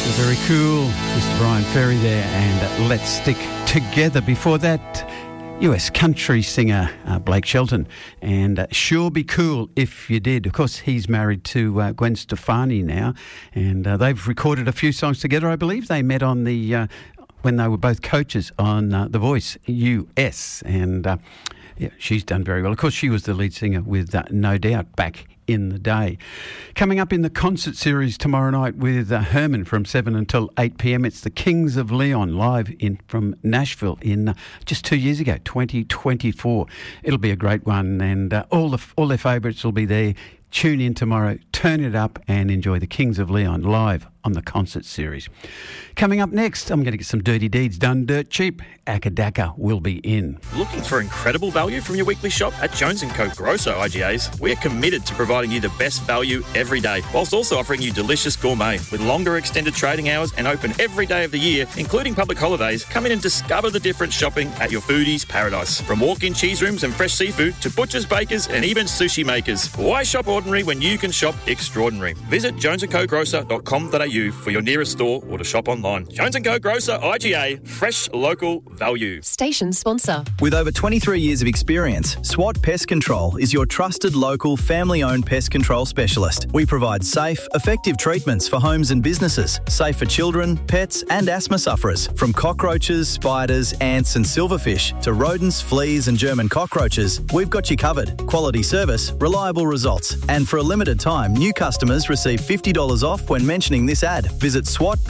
Very cool, Mr. Brian Ferry there, and Let's Stick Together. Before that, US country singer Blake Shelton, and Sure Be Cool If You Did. Of course, he's married to Gwen Stefani now, and they've recorded a few songs together. I believe they met on the when they were both coaches on The Voice US, and yeah, she's done very well. Of course, she was the lead singer with No Doubt back in the day. Coming up in the concert series tomorrow night with Herman from 7 until 8 p.m. It's the Kings of Leon live from Nashville in just 2 years ago, 2024. It'll be a great one, and all their favourites will be there. Tune in tomorrow, turn it up, and enjoy the Kings of Leon live on the concert series. Coming up next, I'm going to get some dirty deeds done dirt cheap. Akadaka will be in. Looking for incredible value from your weekly shop? At Jones & Co Grosso IGAs, we are committed to providing you the best value every day, whilst also offering you delicious gourmet. With longer extended trading hours and open every day of the year, including public holidays, come in and discover the difference shopping at your foodie's paradise. From walk-in cheese rooms and fresh seafood to butchers, bakers and even sushi makers. Why shop ordinary when you can shop extraordinary? Visit jonesandcogrocer.com.au for your nearest store or to shop online. Jones & Co Grocer IGA, fresh local value. Station sponsor. With over 23 years of experience, SWAT Pest Control is your trusted local family-owned pest control specialist. We provide safe, effective treatments for homes and businesses, safe for children, pets and asthma sufferers. From cockroaches, spiders, ants and silverfish to rodents, fleas and German cockroaches, we've got you covered. Quality service, reliable results. And for a limited time, new customers receive $50 off when mentioning this ad. Visit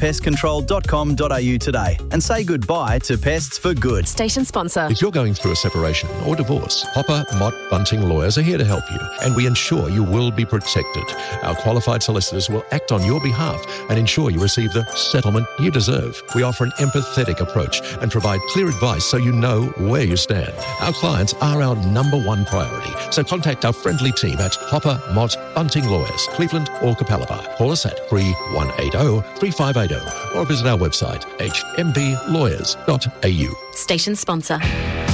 swatpestcontrol.com.au today and say goodbye to pests for good. Station sponsor. If you're going through a separation or divorce, Hopper, Mott, Bunting Lawyers are here to help you, and we ensure you will be protected. Our qualified solicitors will act on your behalf and ensure you receive the settlement you deserve. We offer an empathetic approach and provide clear advice so you know where you stand. Our clients are our number one priority, so contact our friendly team at Hopper, Mott, Bunting Lawyers, Cleveland or Capalaba. Call us at 3180-3580 or visit our website hmblawyers.au. Station sponsor.